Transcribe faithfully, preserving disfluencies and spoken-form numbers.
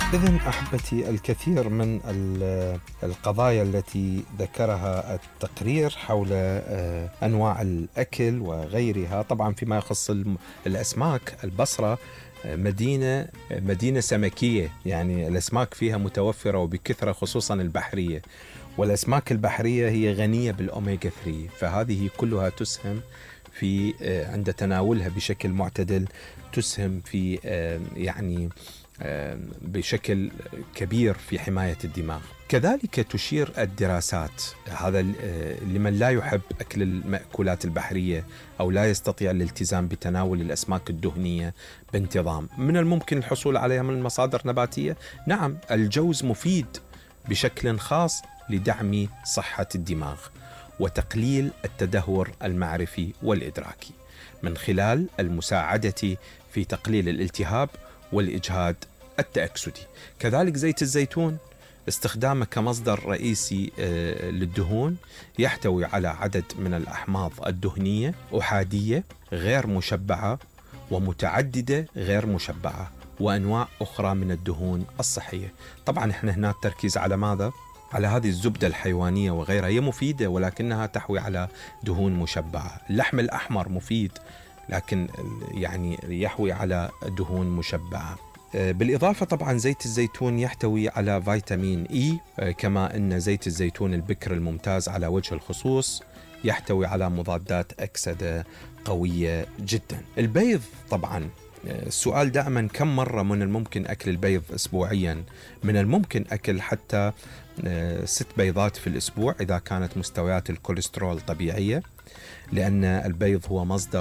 إذن أحبتي، الكثير من القضايا التي ذكرها التقرير حول أنواع الأكل وغيرها، طبعا فيما يخص الأسماك، البصرة مدينة مدينة سمكية، يعني الأسماك فيها متوفرة وبكثرة، خصوصا البحرية، والأسماك البحرية هي غنية بالأوميغا ثلاثة، فهذه كلها تسهم في عند تناولها بشكل معتدل، تسهم في يعني بشكل كبير في حماية الدماغ. كذلك تشير الدراسات، هذا لمن لا يحب أكل المأكولات البحرية أو لا يستطيع الالتزام بتناول الأسماك الدهنية بانتظام، من الممكن الحصول عليها من مصادر نباتية. نعم، الجوز مفيد بشكل خاص لدعم صحة الدماغ وتقليل التدهور المعرفي والإدراكي من خلال المساعدة في تقليل الالتهاب والإجهاد التأكسدي. كذلك زيت الزيتون استخدامه كمصدر رئيسي للدهون، يحتوي على عدد من الأحماض الدهنية أحادية غير مشبعة ومتعددة غير مشبعة وأنواع أخرى من الدهون الصحية. طبعا احنا هنا التركيز على ماذا؟ على هذه الزبدة الحيوانية وغيرها، هي مفيدة ولكنها تحوي على دهون مشبعة. اللحم الأحمر مفيد لكن يعني يحوي على دهون مشبعة. بالإضافة طبعا زيت الزيتون يحتوي على فيتامين إي، كما أن زيت الزيتون البكر الممتاز على وجه الخصوص يحتوي على مضادات أكسدة قوية جدا. البيض طبعا، السؤال دائما كم مرة من الممكن أكل البيض أسبوعيا؟ من الممكن أكل حتى ست بيضات في الأسبوع إذا كانت مستويات الكوليسترول طبيعية، لأن البيض هو مصدر